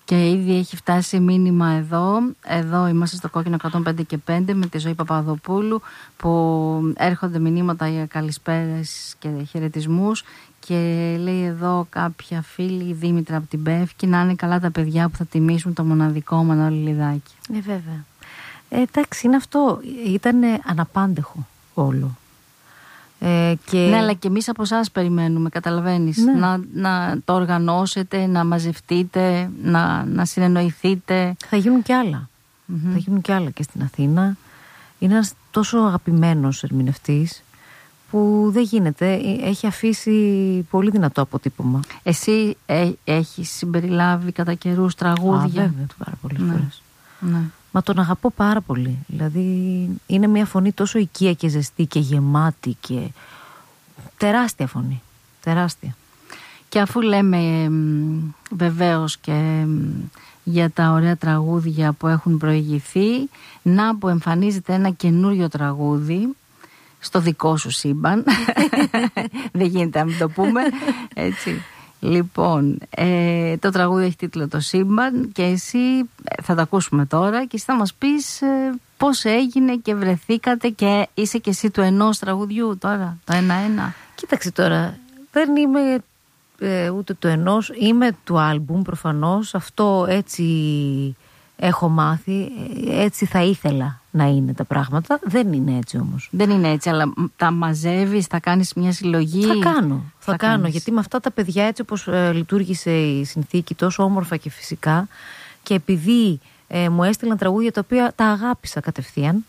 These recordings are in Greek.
Και ήδη έχει φτάσει μήνυμα εδώ. Εδώ είμαστε στο Κόκκινο 105 και 5 με τη Ζωή Παπαδοπούλου, που έρχονται μηνύματα για καλησπέρες και χαιρετισμούς. Και λέει εδώ κάποια φίλη, η Δήμητρα από την Πεύκη, να είναι καλά τα παιδιά που θα τιμήσουν το μοναδικό Μανώλη Λιδάκη. Βέβαια. Εντάξει, είναι αυτό. Ήταν αναπάντεχο όλο. Ναι, αλλά και εμείς από εσάς περιμένουμε, καταλαβαίνεις. Ναι. Να το οργανώσετε, να μαζευτείτε, να συνεννοηθείτε. Θα γίνουν κι άλλα. Θα γίνουν κι άλλα και στην Αθήνα. Είναι ένας τόσο αγαπημένος ερμηνευτής που δεν γίνεται. Έχει αφήσει πολύ δυνατό αποτύπωμα. Εσύ έχεις συμπεριλάβει κατά καιρούς τραγούδια? Βέβαια, πάρα πολλές φορές. Ναι. Μα τον αγαπώ πάρα πολύ. Δηλαδή είναι μια φωνή τόσο οικία και ζεστή και γεμάτη και τεράστια φωνή. Τεράστια. Και αφού λέμε βεβαίως και για τα ωραία τραγούδια που έχουν προηγηθεί, να που εμφανίζεται ένα καινούριο τραγούδι στο δικό σου σύμπαν. Δεν γίνεται να μην το πούμε, έτσι. Λοιπόν, το τραγούδι έχει τίτλο «Το Σύμπαν» και εσύ θα το ακούσουμε τώρα και εσύ θα μας πεις πώς έγινε και βρεθήκατε και είσαι και εσύ του ενός τραγουδιού τώρα, το ένα-ένα. Κοίταξε τώρα, δεν είμαι ούτε του ενός, είμαι του άλμπουμ προφανώς, αυτό έτσι έχω μάθει, έτσι θα ήθελα να είναι τα πράγματα. Δεν είναι έτσι όμως. Δεν είναι έτσι, αλλά τα μαζεύεις, θα κάνεις μια συλλογή? Θα κάνω, γιατί με αυτά τα παιδιά, έτσι όπως λειτουργήσε η συνθήκη, τόσο όμορφα και φυσικά, και επειδή μου έστειλαν τραγούδια τα οποία τα αγάπησα κατευθείαν,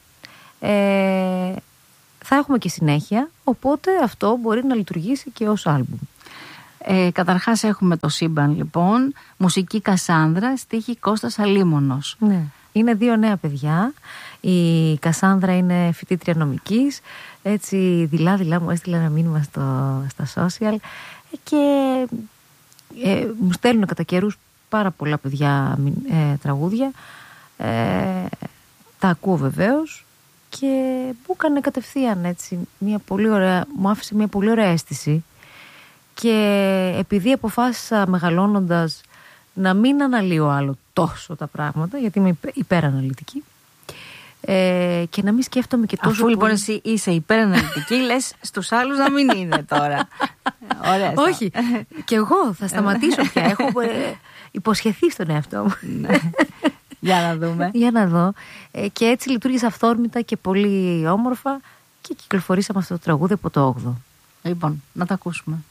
θα έχουμε και συνέχεια, οπότε αυτό μπορεί να λειτουργήσει και ως άλμπουμ. Καταρχάς έχουμε το Σύμπαν, λοιπόν, μουσική Κασάνδρα, στίχη Κώστας Αλίμονος. Ναι. Είναι δύο νέα παιδιά. Η Κασάνδρα είναι φοιτήτρια νομικής. Έτσι δειλά-δειλά μου έστειλε ένα μήνυμα στα social και μου στέλνουν κατά καιρούς πάρα πολλά παιδιά τραγούδια. Τα ακούω βεβαίως και μου έκανε κατευθείαν έτσι μου άφησε μια πολύ ωραία αίσθηση. Και επειδή αποφάσισα μεγαλώνοντας να μην αναλύω άλλο τόσο τα πράγματα, γιατί είμαι υπεραναλυτική, και να μην σκέφτομαι και τόσο. Αφού λοιπόν εσύ είσαι υπεραναλυτική, λες στους άλλους να μην είναι τώρα. Ωραία. Όχι, και εγώ θα σταματήσω πια. Έχω υποσχεθεί στον εαυτό μου. Για να δούμε. Για να δω. Και έτσι λειτουργήσε αυθόρμητα και πολύ όμορφα και κυκλοφορήσαμε αυτό το τραγούδι από το 8ο. Λοιπόν, να τα ακούσουμε.